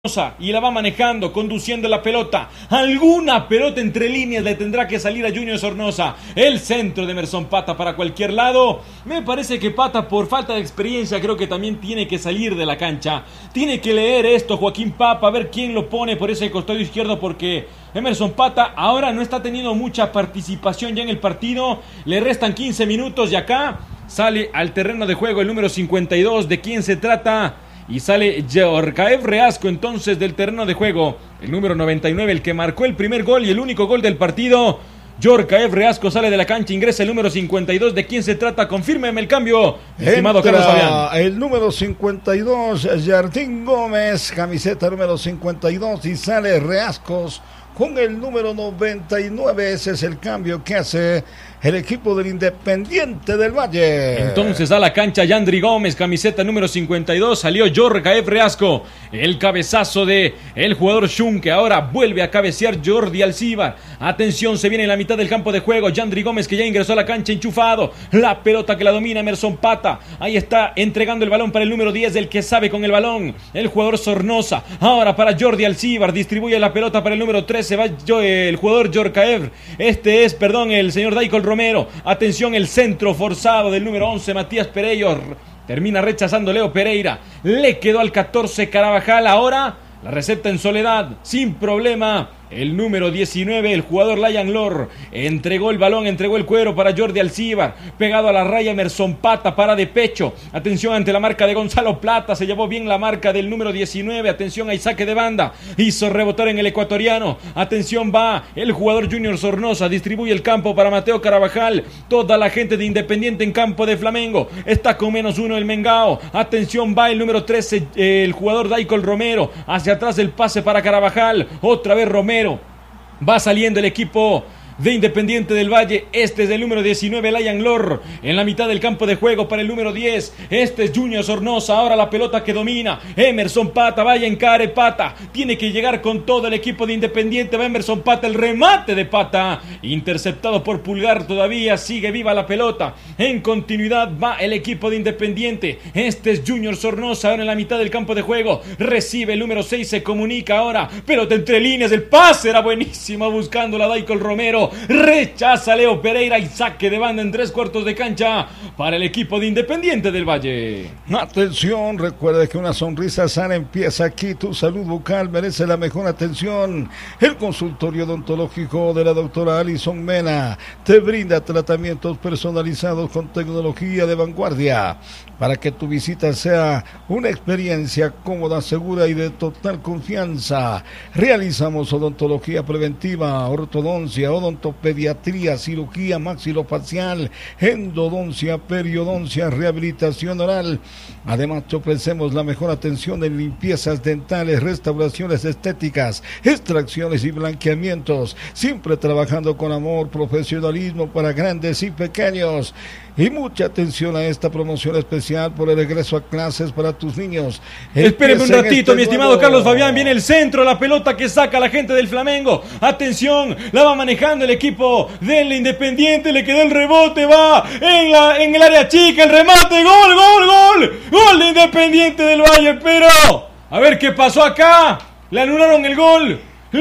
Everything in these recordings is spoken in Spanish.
y la va manejando, conduciendo la pelota. Alguna pelota entre líneas le tendrá que salir a Junior Sornosa. El centro de Emerson Pata para cualquier lado. Me parece que Pata, por falta de experiencia, creo que también tiene que salir de la cancha. Tiene que leer esto Joaquín Papa, a ver quién lo pone por ese costado izquierdo, porque Emerson Pata ahora no está teniendo mucha participación ya en el partido. Le restan 15 minutos y acá sale al terreno de juego el número 52. ¿De quién se trata? Y sale Yorkaev Reasco entonces del terreno de juego. El número 99, el que marcó el primer gol y el único gol del partido. Yorkaev Reasco sale de la cancha, ingresa el número 52. ¿De quién se trata? Confírmeme el cambio, estimado Carlos Fabián. El número 52, Jardín Gómez, camiseta número 52, y sale Reascos con el número 99. Ese es el cambio que hace el equipo del Independiente del Valle. Entonces a la cancha Yandri Gómez, camiseta número 52, salió Yorkaev Reasco. El cabezazo de el jugador Shun, que ahora vuelve a cabecear Jordi Alcibar. Atención, se viene en la mitad del campo de juego. Yandri Gómez, que ya ingresó a la cancha enchufado. La pelota que la domina Emerson Pata. Ahí está entregando el balón para el número 10, el que sabe con el balón, el jugador Sornosa. Ahora para Jordi Alcibar, distribuye la pelota para el número 13, va el jugador Yorkaev. El señor Daikol Romero. Atención, el centro forzado del número 11, Matías Perello. Termina rechazando Leo Pereira. Le quedó al 14 Carabajal. Ahora la recepta en soledad, sin problema. El número 19, el jugador Lion Lor, entregó el balón, entregó el cuero para Jordi Alcibar. Pegado a la raya Emerson Pata, para de pecho. Atención ante la marca de Gonzalo Plata. Se llevó bien la marca del número 19. Atención, hay saque de banda. Hizo rebotar en el ecuatoriano. Atención, va el jugador Junior Sornosa. Distribuye el campo para Mateo Carabajal. Toda la gente de Independiente en campo de Flamengo. Está con -1 el Mengao. Atención, va el número 13, el jugador Daikol Romero. Hacia atrás el pase para Carabajal. Otra vez Romero. Va saliendo el equipo de Independiente del Valle. Este es el número 19, Lion Lor, en la mitad del campo de juego para el número 10. Este es Junior Sornosa. Ahora la pelota que domina Emerson Pata. Vaya encare Pata. Tiene que llegar con todo el equipo de Independiente. Va Emerson Pata. El remate de Pata, interceptado por Pulgar. Todavía sigue viva la pelota. En continuidad va el equipo de Independiente. Este es Junior Sornosa. Ahora en la mitad del campo de juego. Recibe el número 6. Se comunica ahora. Pelota entre líneas. El pase era buenísimo. Buscando la Daikol Romero. Rechaza Leo Pereira y saque de banda en 3/4 de cancha para el equipo de Independiente del Valle. Atención, recuerde que una sonrisa sana empieza aquí. Tu salud bucal merece la mejor atención. El consultorio odontológico de la doctora Alison Mena te brinda tratamientos personalizados con tecnología de vanguardia para que tu visita sea una experiencia cómoda, segura y de total confianza. Realizamos odontología preventiva, ortodoncia, odontopediatría, cirugía maxilofacial, endodoncia, periodoncia, rehabilitación oral. Además te ofrecemos la mejor atención en limpiezas dentales, restauraciones estéticas, extracciones y blanqueamientos, siempre trabajando con amor, profesionalismo para grandes y pequeños. Y mucha atención a esta promoción especial por el regreso a clases para tus niños. Espéreme un ratito, mi estimado Carlos Fabián. Viene el centro, la pelota que saca la gente del Flamengo. Atención, la va manejando el equipo del Independiente. Le quedó el rebote, va en el área chica, el remate, gol de Independiente del Valle. Pero, a ver qué pasó acá. Le anularon el gol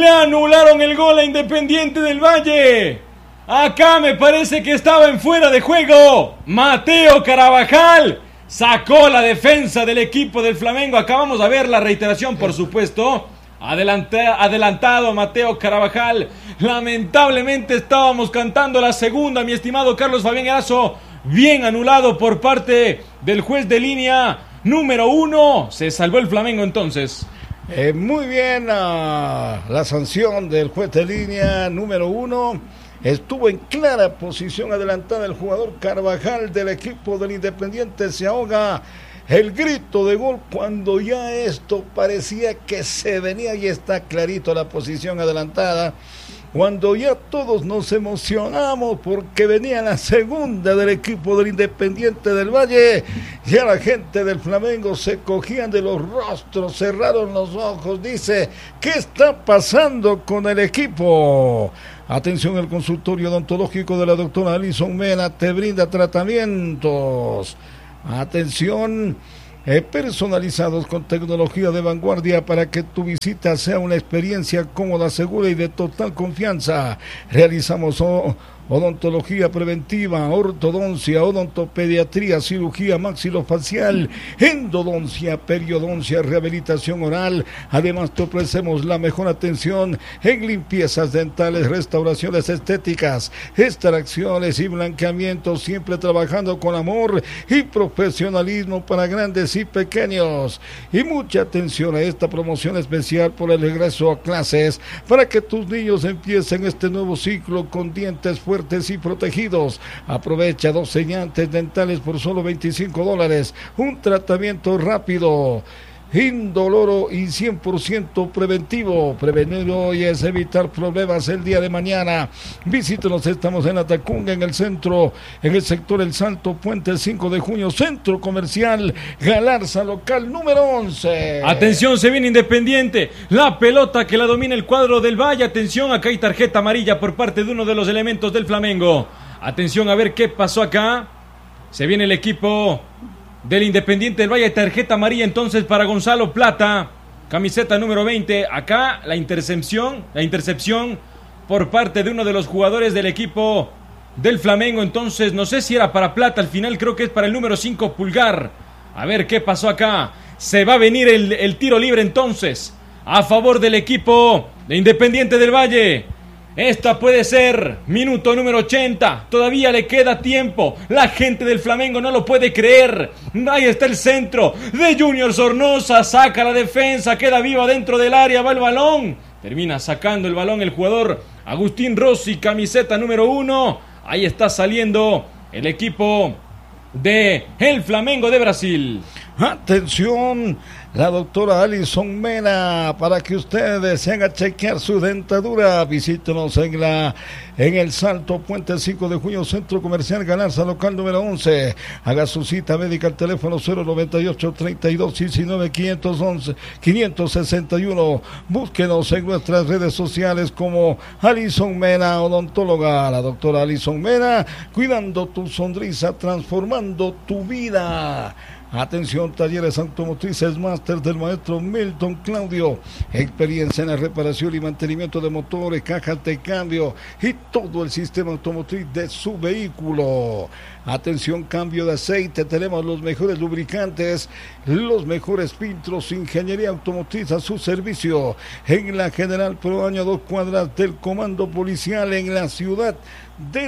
a Independiente del Valle. Acá me parece que estaba en fuera de juego. Mateo Carabajal sacó la defensa del equipo del Flamengo. Acabamos de ver la reiteración, por supuesto. Adelantado Mateo Carabajal. Lamentablemente estábamos cantando la segunda, mi estimado Carlos Fabián Erazo. Bien anulado por parte del juez de línea número 1. Se salvó el Flamengo entonces. Muy bien, la sanción del juez de línea número 1. Estuvo en clara posición adelantada el jugador Carvajal del equipo del Independiente. Se ahoga el grito de gol cuando ya esto parecía que se venía, y está clarito la posición adelantada. Cuando ya todos nos emocionamos porque venía la segunda del equipo del Independiente del Valle, ya la gente del Flamengo se cogían de los rostros, cerraron los ojos, dice, ¿qué está pasando con el equipo? Atención, el consultorio odontológico de la doctora Alison Mena te brinda tratamientos. Atención, personalizados con tecnología de vanguardia para que tu visita sea una experiencia cómoda, segura y de total confianza. Realizamos odontología preventiva, ortodoncia, odontopediatría, cirugía maxilofacial, endodoncia, periodoncia, rehabilitación oral. Además te ofrecemos la mejor atención en limpiezas dentales, restauraciones estéticas, extracciones y blanqueamientos, siempre trabajando con amor y profesionalismo para grandes y pequeños. Y mucha atención a esta promoción especial por el regreso a clases, para que tus niños empiecen este nuevo ciclo con dientes fuertes y protegidos. Aprovecha 2 sellantes dentales por solo $25, un tratamiento rápido, indoloro y 100% preventivo. Prevenir hoy es evitar problemas el día de mañana. Visítenos, estamos en Latacunga, en el centro, en el sector El Salto, Puente 5 de Junio, Centro Comercial Galarza, local número 11. Atención, se viene Independiente, la pelota que la domina el cuadro del Valle. Atención, acá hay tarjeta amarilla por parte de uno de los elementos del Flamengo. Atención a ver qué pasó acá. Se viene el equipo del Independiente del Valle, tarjeta amarilla entonces para Gonzalo Plata, camiseta número 20. Acá la intercepción por parte de uno de los jugadores del equipo del Flamengo. Entonces no sé si era para Plata, al final creo que es para el número 5, Pulgar. A ver qué pasó acá. Se va a venir el tiro libre entonces a favor del equipo de Independiente del Valle. Esta puede ser minuto número 80. Todavía le queda tiempo. La gente del Flamengo no lo puede creer. Ahí está el centro de Junior Sornosa. Saca la defensa. Queda viva dentro del área. Va el balón. Termina sacando el balón el jugador Agustín Rossi, camiseta número 1. Ahí está saliendo el equipo de el Flamengo de Brasil. Atención, la doctora Alison Mena, para que ustedes deseen chequear su dentadura. Visítenos en el Salto, Puente 5 de Junio, Centro Comercial Galarza, local número 11. Haga su cita médica al teléfono 098-32-19-511-561. Búsquenos en nuestras redes sociales como Alison Mena, odontóloga. La doctora Alison Mena, cuidando tu sonrisa, transformando tu vida. Atención, talleres automotrices máster del maestro Milton Claudio. Experiencia en la reparación y mantenimiento de motores, cajas de cambio y todo el sistema automotriz de su vehículo. Atención, cambio de aceite. Tenemos los mejores lubricantes, los mejores filtros, ingeniería automotriz a su servicio. En la General Pro, año 2 cuadras del Comando Policial en la ciudad de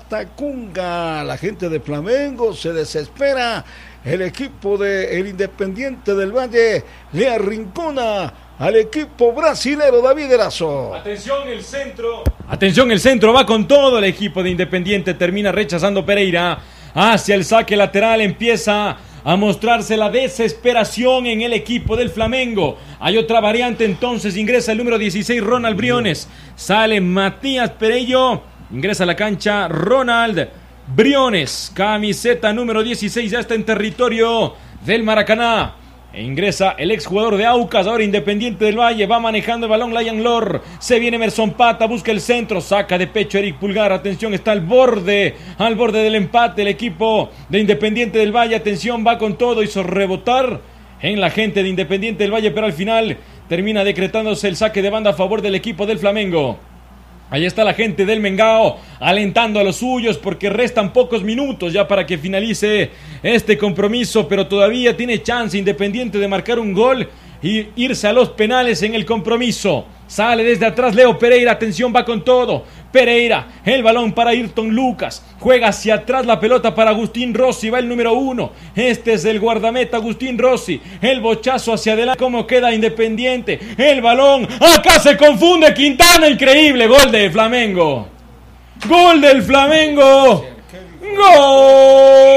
Latacunga. La gente de Flamengo se desespera. El equipo del Independiente del Valle le arrincona al equipo brasilero David Erazo. Atención el centro. Atención el centro, va con todo el equipo de Independiente. Termina rechazando Pereira. Hacia el saque lateral empieza a mostrarse la desesperación en el equipo del Flamengo. Hay otra variante entonces. Ingresa el número 16, Ronald Briones. Sale Matías Perello. Ingresa a la cancha Ronald Briones, camiseta número 16, ya está en territorio del Maracaná. E ingresa el exjugador de Aucas, ahora Independiente del Valle. Va manejando el balón Lion Lor. Se viene Emerson Pata, busca el centro, saca de pecho Eric Pulgar. Atención, está al borde del empate el equipo de Independiente del Valle. Atención, va con todo, hizo rebotar en la gente de Independiente del Valle, pero al final termina decretándose el saque de banda a favor del equipo del Flamengo. Ahí está la gente del Mengao alentando a los suyos porque restan pocos minutos ya para que finalice este compromiso, pero todavía tiene chance Independiente de marcar un gol y irse a los penales en el compromiso. Sale desde atrás Leo Pereira, atención, va con todo. Pereira, el balón para Ayrton Lucas, juega hacia atrás la pelota para Agustín Rossi, va el número 1. Este es el guardameta Agustín Rossi, el bochazo hacia adelante, cómo queda Independiente, el balón, acá se confunde Quintana, increíble, gol de Flamengo. Gol del Flamengo. Gol.